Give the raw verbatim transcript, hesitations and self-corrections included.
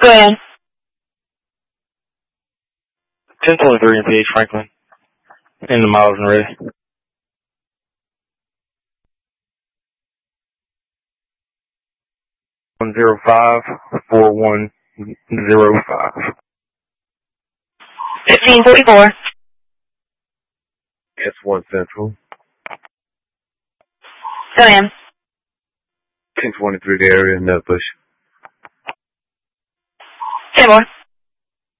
Go ahead. ten twenty-three M P H Franklin. In the miles and ready. one zero five four one zero five. fifteen forty-four. S one Central. Go ahead. ten twenty-three area, Nutbush. Say more.